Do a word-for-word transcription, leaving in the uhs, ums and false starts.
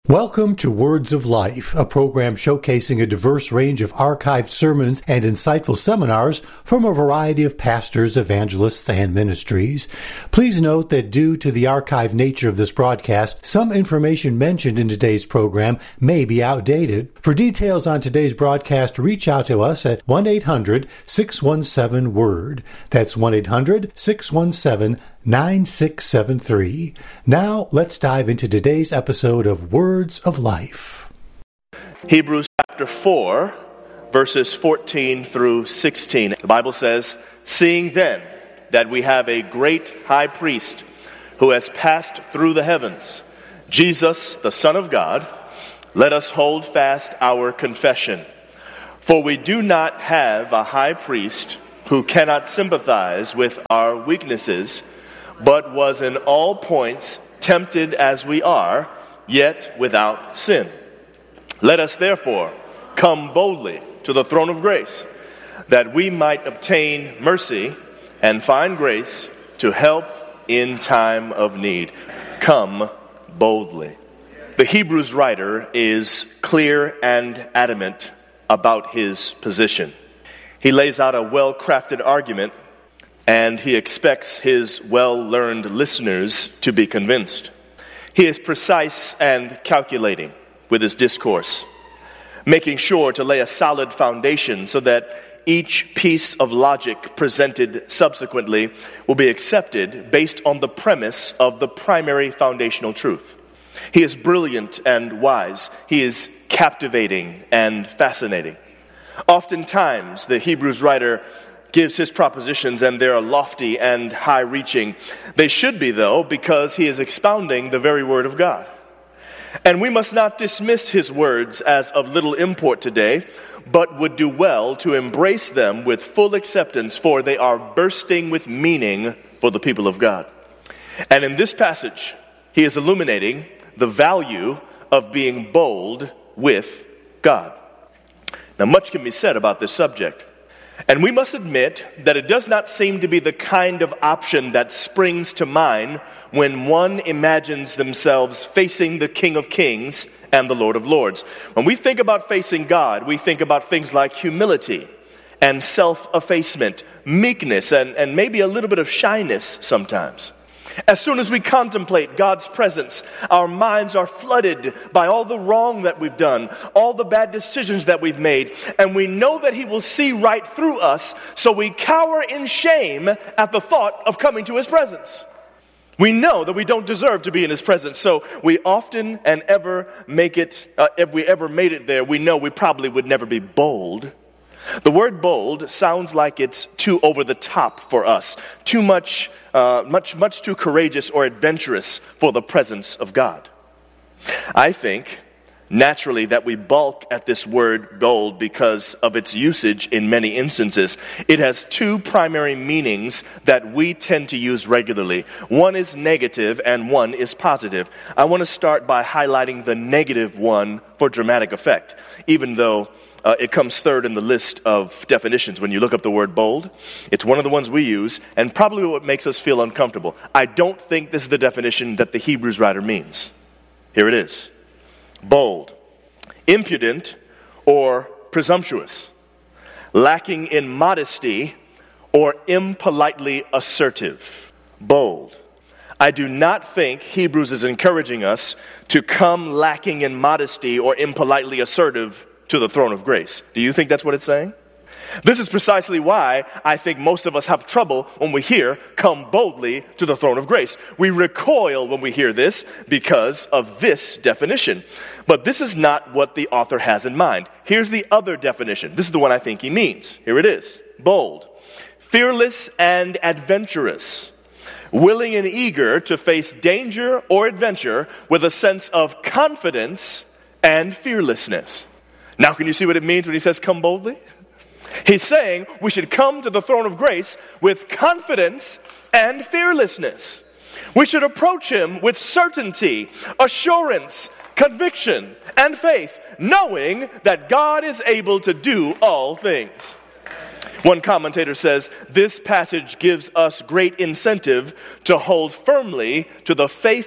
Welcome to Words of Life, a program showcasing a diverse range of archived sermons and insightful seminars from a variety of pastors, evangelists, and ministries. Please note that due to the archived nature of this broadcast, some information mentioned in today's program may be outdated. For details on today's broadcast, reach out to us at one eight hundred six one seven word. That's one eight hundred six one seven nine six seven three. Now, let's dive into today's episode of Words of Life. Hebrews chapter four, verses fourteen through sixteen. The Bible says, "Seeing then that we have a great high priest who has passed through the heavens, Jesus, the Son of God, let us hold fast our confession. For we do not have a high priest who cannot sympathize with our weaknesses, but was in all points tempted as we are, yet without sin. Let us therefore come boldly to the throne of grace, that we might obtain mercy and find grace to help in time of need." Come boldly. The Hebrews writer is clear and adamant about his position. He lays out a well-crafted argument, and he expects his well-learned listeners to be convinced. He is precise and calculating with his discourse, making sure to lay a solid foundation so that each piece of logic presented subsequently will be accepted based on the premise of the primary foundational truth. He is brilliant and wise. He is captivating and fascinating. Oftentimes, the Hebrews writer gives his propositions, and they're lofty and high-reaching. They should be, though, because he is expounding the very Word of God. And we must not dismiss his words as of little import today, but would do well to embrace them with full acceptance, for they are bursting with meaning for the people of God. And in this passage, he is illuminating the value of being bold with God. Now, much can be said about this subject. And we must admit that it does not seem to be the kind of option that springs to mind when one imagines themselves facing the King of Kings and the Lord of Lords. When we think about facing God, we think about things like humility and self-effacement, meekness, and, and maybe a little bit of shyness sometimes. As soon as we contemplate God's presence, our minds are flooded by all the wrong that we've done, all the bad decisions that we've made, and we know that He will see right through us, so we cower in shame at the thought of coming to His presence. We know that we don't deserve to be in His presence, so we often and ever make it, uh, if we ever made it there, we know we probably would never be bold. The word bold sounds like it's too over the top for us, too much Uh, much, much too courageous or adventurous for the presence of God. I think, naturally, that we balk at this word bold because of its usage in many instances. It has two primary meanings that we tend to use regularly. One is negative and one is positive. I want to start by highlighting the negative one for dramatic effect, even though Uh, it comes third in the list of definitions. When you look up the word bold, it's one of the ones we use, and probably what makes us feel uncomfortable. I don't think this is the definition that the Hebrews writer means. Here it is. Bold, impudent, or presumptuous, lacking in modesty, or impolitely assertive. Bold. I do not think Hebrews is encouraging us to come lacking in modesty or impolitely assertive to the throne of grace. Do you think that's what it's saying? This is precisely why I think most of us have trouble when we hear, "come boldly to the throne of grace." We recoil when we hear this because of this definition. But this is not what the author has in mind. Here's the other definition. This is the one I think he means. Here it is. Bold. Fearless and adventurous. Willing and eager to face danger or adventure with a sense of confidence and fearlessness. Now, can you see what it means when he says, "come boldly"? He's saying we should come to the throne of grace with confidence and fearlessness. We should approach Him with certainty, assurance, conviction, and faith, knowing that God is able to do all things. One commentator says, this passage gives us great incentive to hold firmly to the faith